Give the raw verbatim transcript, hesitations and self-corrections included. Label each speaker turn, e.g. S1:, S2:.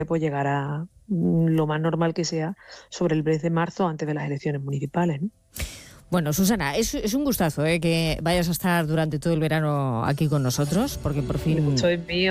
S1: pues llegará lo más normal que sea sobre el mes de marzo, antes de las elecciones municipales, ¿no?
S2: Bueno, Susana, es, es un gustazo, ¿eh?, que vayas a estar durante todo el verano aquí con nosotros, porque por fin...
S1: El gusto es mío.